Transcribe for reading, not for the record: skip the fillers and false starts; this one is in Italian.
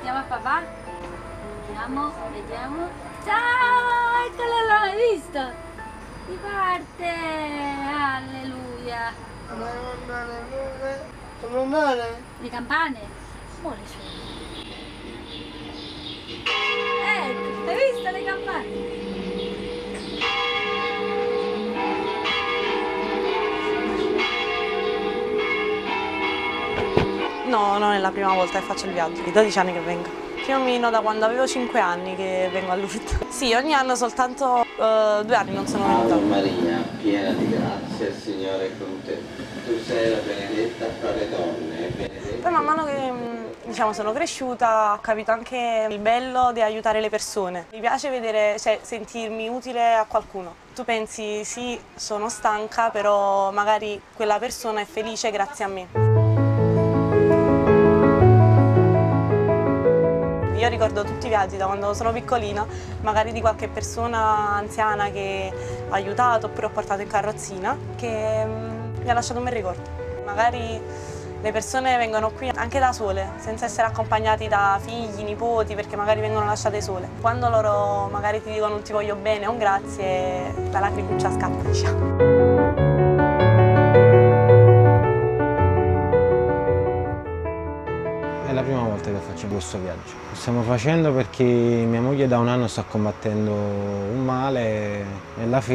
Aspettiamo il papà. Vediamo. Ciao, eccolo là, hai visto? Si parte, alleluia. Sono male? Le campane? Buone sono. Ecco, hai visto le campane? No, non è la prima volta che faccio il viaggio, è 12 anni che vengo. Più o meno da quando avevo 5 anni che vengo a Lourdes. Sì, ogni anno soltanto 2 anni non sono venuta. Ave Maria, piena di grazia, il Signore è con te. Tu sei la benedetta fra le donne e benedetta. Poi man mano che sono cresciuta ho capito anche il bello di aiutare le persone. Mi piace vedere, sentirmi utile a qualcuno. Tu pensi sì, sono stanca, però magari quella persona è felice grazie a me. Io ricordo tutti i viaggi da quando sono piccolina, magari di qualche persona anziana che ho aiutato oppure ho portato in carrozzina, che mi ha lasciato un bel ricordo. Magari le persone vengono qui anche da sole, senza essere accompagnati da figli, nipoti, perché magari vengono lasciate sole. Quando loro magari ti dicono ti voglio bene o un grazie, la lacrimuccia scatta, diciamo. È la prima volta che faccio questo viaggio. Lo stiamo facendo perché mia moglie da un anno sta combattendo un male e la fede